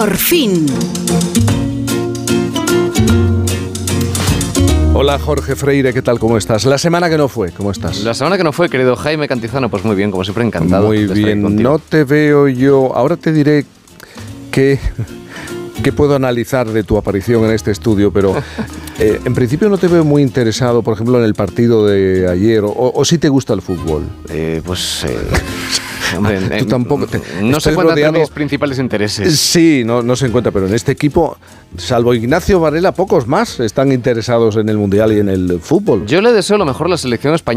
Por fin. Hola Jorge Freire, ¿qué tal? ¿Cómo estás? La semana que no fue, ¿cómo estás? La semana que no fue, querido Jaime Cantizano, pues muy bien, como siempre, encantado. Muy bien, no te veo yo. Ahora te diré qué puedo analizar de tu aparición en este estudio, pero en principio no te veo muy interesado, por ejemplo, en el partido de ayer, o si te gusta el fútbol. Hombre, tú tampoco no se encuentran entre mis principales intereses. Sí, no se encuentra, pero en este equipo, salvo Ignacio Varela, pocos más están interesados en el Mundial y en el fútbol. Yo le deseo lo mejor a la selección española.